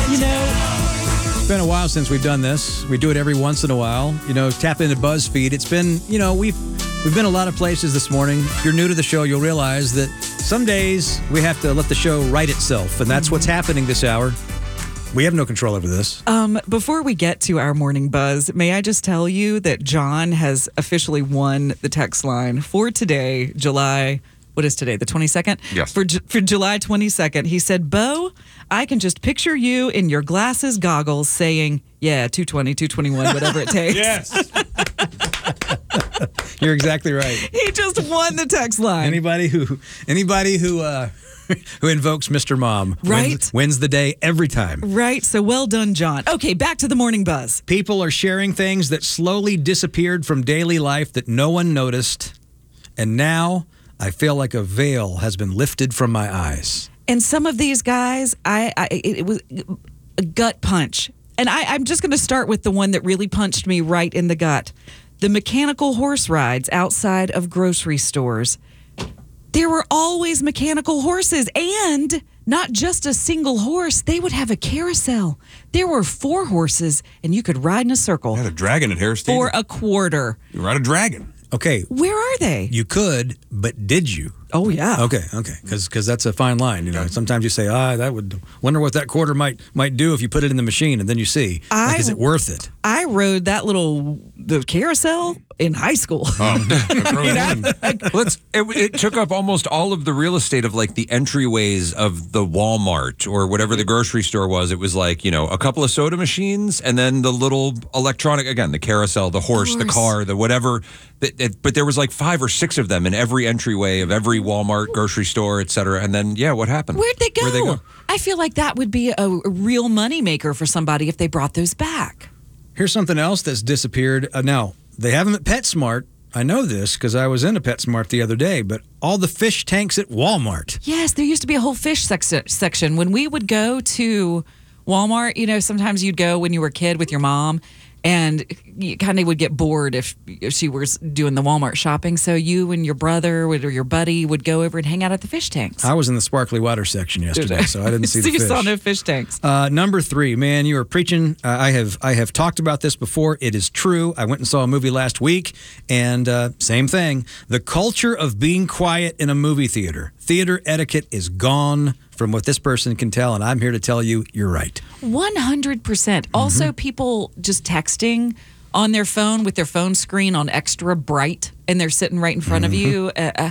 You know, It's been a while since we've done this. We do it every once in a while. You know, tap into BuzzFeed. It's been, you know, we've been a lot of places this morning. If you're new to the show, you'll realize that some days we have to let the show write itself, and that's what's happening this hour. We have no control over this. before we get to our morning buzz, may I just tell you that John has officially won the text line for today, July. What is today, the 22nd? Yes. For July 22nd, he said, Bo, I can just picture you in your glasses, goggles, saying, yeah, 220, 221, whatever it takes. Yes. You're exactly right. He just won the text line. Anybody who who invokes Mr. Mom Right. wins the day every time. Right, so well done, John. Okay, back to the morning buzz. People are sharing things that slowly disappeared from daily life that no one noticed, and now I feel like a veil has been lifted from my eyes. And some of these guys, it was a gut punch. And I'm just going to start with the one that really punched me right in the gut. The mechanical horse rides outside of grocery stores. There were always mechanical horses, and not just a single horse. They would have a carousel. There were 4 horses, and you could ride in a circle I had a dragon at Harris Stadium. for a quarter. You ride a dragon. Okay, Where are they? you could, but did you? Oh, yeah. Okay, because that's a fine line. You know, sometimes you say, that would wonder what that quarter might do if you put it in the machine, and then you see, is it worth it? I rode the carousel in high school. It took up almost all of the real estate of like the entryways of the Walmart or whatever the grocery store was. It was like, you know, a couple of soda machines and then the little electronic, again, the carousel, the horse, the car, the whatever. But there was like 5 or 6 of them in every entryway of every Walmart, grocery store, et cetera. And then, what happened? Where'd they go? Where'd they go? I feel like that would be a real moneymaker for somebody if they brought those back. Here's something else that's disappeared. Now, they have them at PetSmart. I know this because I was in a PetSmart the other day, but all the fish tanks at Walmart. Yes, there used to be a whole fish section. When we would go to Walmart, you know, sometimes you'd go when you were a kid with your mom, and you kind of would get bored if she was doing the Walmart shopping. So you and your brother or your buddy would go over and hang out at the fish tanks. I was in the sparkly water section yesterday, so I didn't see So the you fish. saw no fish tanks. Number 3, man, you are preaching. I have talked about this before. It is true. I went and saw a movie last week, and same thing. The culture of being quiet in a movie theater. Theater etiquette is gone from what this person can tell, and I'm here to tell you, you're right. 100%. Also, people just texting on their phone with their phone screen on extra bright, and they're sitting right in front of you. I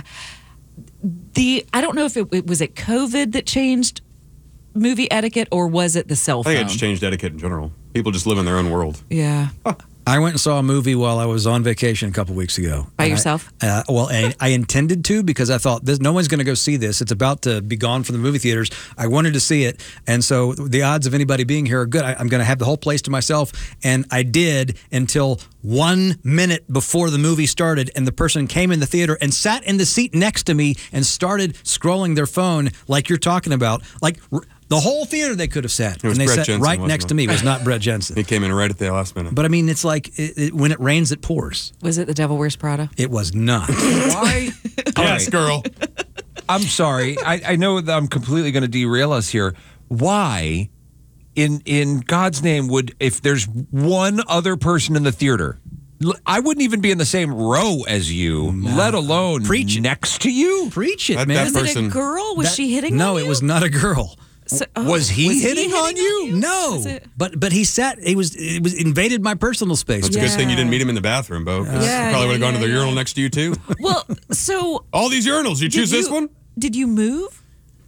don't know if it was COVID that changed movie etiquette, or was it the cell phone? I think it's changed etiquette in general. People just live in their own world. Yeah. I went and saw a movie while I was on vacation a couple weeks ago. By And yourself? I intended to because I thought no one's going to go see this. It's about to be gone from the movie theaters. I wanted to see it, and so the odds of anybody being here are good. I'm going to have the whole place to myself, and I did until 1 minute before the movie started, and the person came in the theater and sat in the seat next to me and started scrolling their phone like you're talking about, like. The whole theater they could have sat, was and they Brett sat Jensen, right wasn't next it? to me. It was not Brett Jensen. He came in right at the last minute. But I mean, it's like when it rains, it pours. Was it The Devil Wears Prada? It was not. Why? Yes, girl. I'm sorry. I know that I'm completely going to derail us here. Why, in God's name, if there's one other person in the theater, I wouldn't even be in the same row as you, let alone Preach it. next to you? Preach it, That- man. that Was it a person- girl? Was she hitting No, on you? it was not a girl. So- Was he hitting on you? No, Was it- but he sat. It was invaded my personal space. It's a good thing you didn't meet him in the bathroom, Bo. 'Cause Yeah, he probably would have gone to the yeah. urinal next to you, too. Well, so All these urinals. You choose this one? Did you move?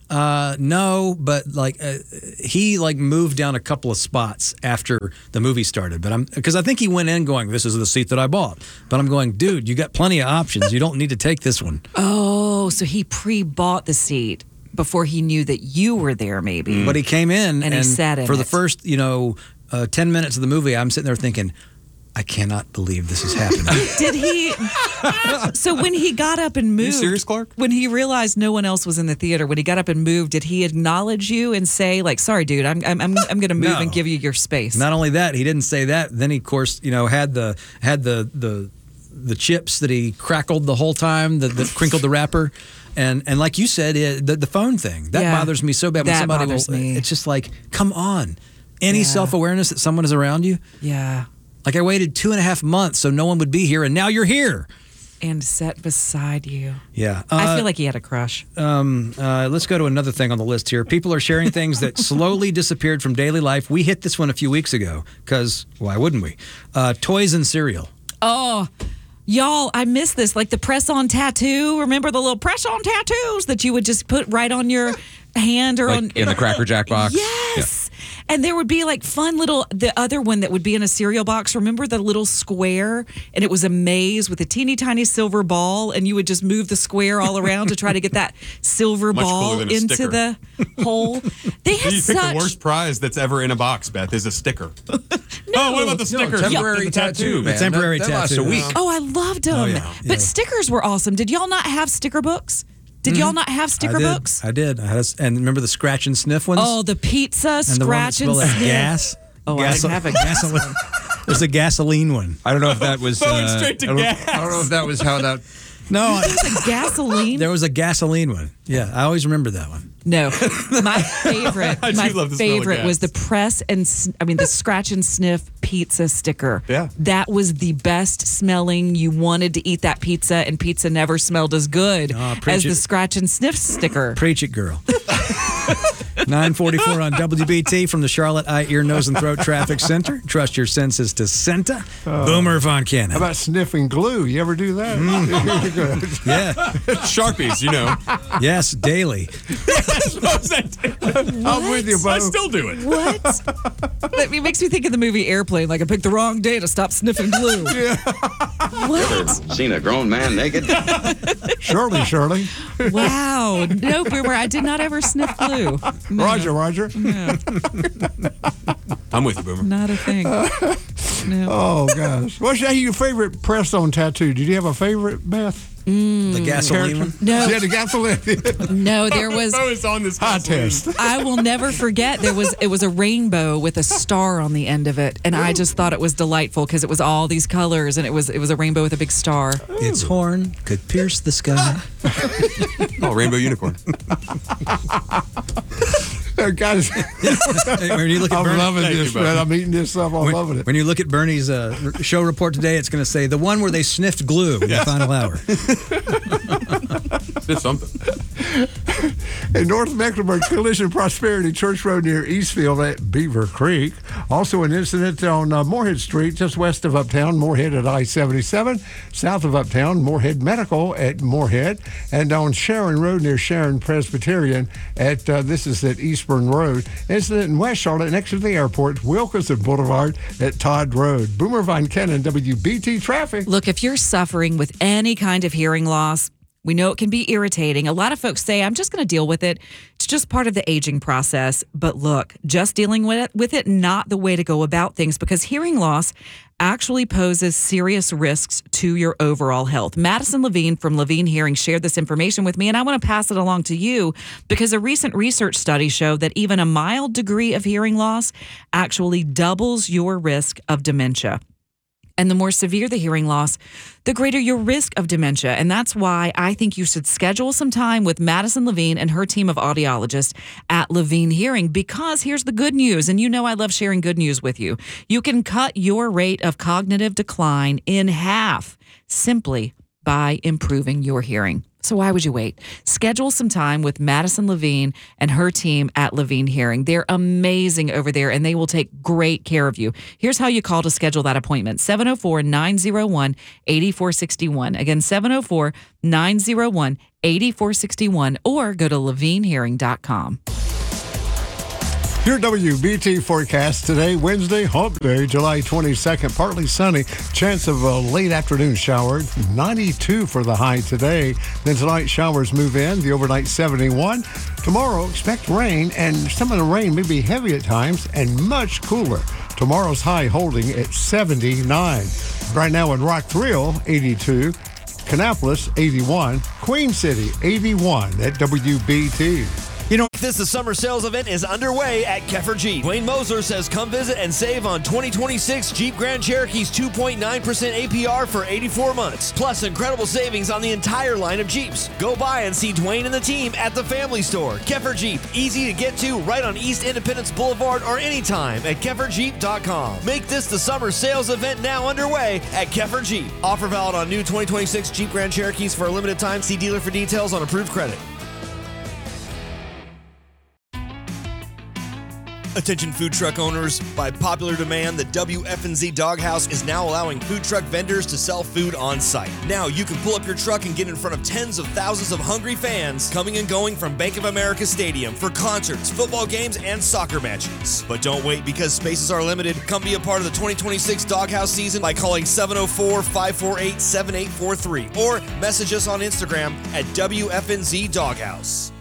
No, but he moved down a couple of spots after the movie started. But because I think he went in going, "This is the seat that I bought." But I'm going, dude, you got plenty of options. You don't need to take this one. Oh, so he pre-bought the seat before he knew that you were there, maybe. But he came in And he sat in for the it. first 10 minutes of the movie. I'm sitting there thinking, I cannot believe this is happening. Did he? So when he got up and moved, serious, Clark? When he realized no one else was in the theater, when he got up and moved, did he acknowledge you and say, like, "Sorry, dude, I'm going to move No. and give you your space"? Not only that, he didn't say that. Then he, of course, had the chips that he crackled the whole time, that crinkled the wrapper. And like you said, the phone thing, that Yeah. bothers me so bad when That somebody bothers me. It's just like, come on. any Yeah. self-awareness that someone is around you. Yeah. Like I waited 2.5 months so no one would be here, and now you're here. And sat beside you. Yeah. I feel like he had a crush. Let's go to another thing on the list here. People are sharing things that slowly disappeared from daily life. We hit this one a few weeks ago because why wouldn't we? Toys and cereal. Oh, y'all, I miss this. Like the press-on tattoo. Remember the little press-on tattoos that you would just put right on your hand or Like on in the Cracker Jack box. Yes. And there would be like fun little, the other one that would be in a cereal box. Remember the little square? And it was a maze with a teeny tiny silver ball. And you would just move the square all around to try to get that silver Much ball cooler than a into sticker. the hole. They had You pick such. the worst prize that's ever in a box, Beth, is a sticker. Oh, what about the sticker? temporary The tattoo, man. temporary that lasts tattoo. a week. Oh, I loved them. yeah. But stickers were awesome. Did y'all not have sticker books? Did y'all not have sticker books? I did. And remember the scratch and sniff ones? Oh, the pizza, and the one that scratch and smelled like sniff. gas. Oh, I didn't have a gas gasoline. There's a gasoline one. I don't know if that was Going straight to I don't- gas. I don't know if that was how that. No, The gasoline. there was a gasoline one. Yeah, I always remember that one. No, my favorite. I do my love the smell of favorite gas. was the the scratch and sniff pizza sticker. Yeah. that was the best smelling. You wanted to eat that pizza, and pizza never smelled as good preach as it. the scratch and sniff sticker. Preach it, girl. 9:44 on WBT from the Charlotte Eye, Ear, Nose, and Throat Traffic Center. Trust your senses to Senta. Boomer Von Cannon. How about sniffing glue? You ever do that? Yeah. Sharpies, you know. Yes, daily. I'm with you, I Bo. still do it. What? It makes me think of the movie Airplane. Like I picked the wrong day to stop sniffing glue. What? Seen a grown man naked? Shirley. Wow. No, Boomer. I did not ever sniff glue. No, Roger. I'm with you, Boomer. not a thing. No. Oh, gosh. What's your favorite press-on tattoo? Did you have a favorite, Beth? The gasoline one. No. Yeah, the gasoline. No, there was. Bo is on this High gasoline. test. I will never forget. It was a rainbow with a star on the end of it, and I just thought it was delightful because it was all these colors, and it was a rainbow with a big star. Its horn could pierce the sky. Oh, rainbow unicorn. Guys, Hey, when you look at I'm Bernie, loving Thank this, you, man. bud. I'm eating this up. I'm loving it. when you look at Bernie's show report today, it's going to say the one where they sniffed glue in the final hour. Did something. In North Mecklenburg, Collision Prosperity Church Road near Eastfield at Beaver Creek. Also an incident on Moorhead Street, just west of Uptown, Moorhead at I-77. South of Uptown, Moorhead Medical at Moorhead. And on Sharon Road near Sharon Presbyterian at, this is at Eastburn Road. Incident in West Charlotte next to the airport, Wilkinson Boulevard at Todd Road. Boomer Von Cannon, WBT Traffic. Look, if you're suffering with any kind of hearing loss, we know it can be irritating. A lot of folks say, I'm just going to deal with it. It's just part of the aging process. But look, just dealing with it, not the way to go about things, because hearing loss actually poses serious risks to your overall health. Madison Levine from Levine Hearing shared this information with me, and I want to pass it along to you because a recent research study showed that even a mild degree of hearing loss actually doubles your risk of dementia. And the more severe the hearing loss, the greater your risk of dementia. And that's why I think you should schedule some time with Madison Levine and her team of audiologists at Levine Hearing, because here's the good news. And you know I love sharing good news with you. You can cut your rate of cognitive decline in half simply by improving your hearing. So why would you wait? Schedule some time with Madison Levine and her team at Levine Hearing. They're amazing over there, and they will take great care of you. Here's how you call to schedule that appointment. 704-901-8461. Again, 704-901-8461, or go to levinehearing.com. Your WBT forecast today, Wednesday, Hump Day, July 22nd, partly sunny, chance of a late afternoon shower, 92 for the high today. Then tonight, showers move in, the overnight 71. Tomorrow, expect rain, and some of the rain may be heavy at times and much cooler. Tomorrow's high holding at 79. Right now in Rock Thrill, 82. Kannapolis, 81. Queen City, 81 at WBT. The summer sales event is underway at Keffer Jeep. Dwayne Moser says come visit and save on 2026 Jeep Grand Cherokee's 2.9% APR for 84 months. Plus incredible savings on the entire line of Jeeps. Go by and see Dwayne and the team at the Family Store. Keffer Jeep, easy to get to right on East Independence Boulevard or anytime at KefferJeep.com. Make this the summer sales event now underway at Keffer Jeep. Offer valid on new 2026 Jeep Grand Cherokees for a limited time. See dealer for details on approved credit. Attention food truck owners. By popular demand, the WFNZ Doghouse is now allowing food truck vendors to sell food on site. Now you can pull up your truck and get in front of tens of thousands of hungry fans coming and going from Bank of America Stadium for concerts, football games, and soccer matches. But don't wait because spaces are limited. Come be a part of the 2026 Doghouse season by calling 704-548-7843 or message us on Instagram at WFNZ Doghouse.